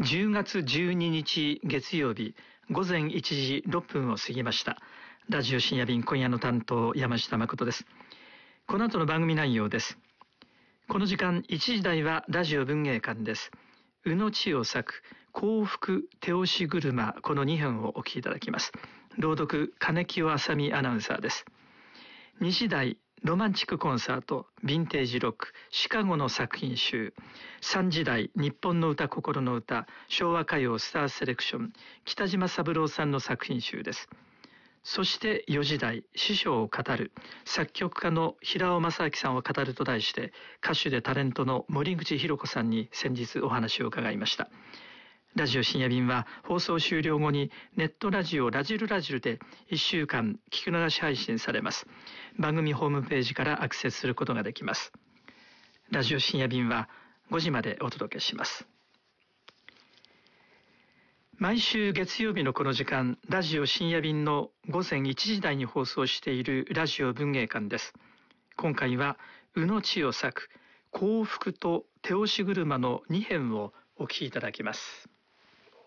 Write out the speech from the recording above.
10月12日月曜日午前1時6分を過ぎました。ラジオ深夜便、今夜の担当山下誠です。この後の番組内容です。この時間1時台はラジオ文芸館です。宇野千代作、幸福手押し車、この2編をお聞きいただきます。朗読金清あさみアナウンサーです。2時台ロマンチックコンサート、ヴィンテージロック、シカゴの作品集。3時台、日本の歌、心の歌、昭和歌謡スターセレクション、北島三郎さんの作品集です。そして4時台、師匠を語る、作曲家の平尾正明さんを語ると題して、歌手でタレントの森口博子さんに先日お話を伺いました。ラジオ深夜便は放送終了後にネットラジオラジルラジルで1週間聞き流し配信されます。番組ホームページからアクセスすることができます。ラジオ深夜便は5時までお届けします。毎週月曜日のこの時間、ラジオ深夜便の午前1時台に放送しているラジオ文芸館です。今回は宇野千代作、幸福と手押し車の2編をお聞きいただきます。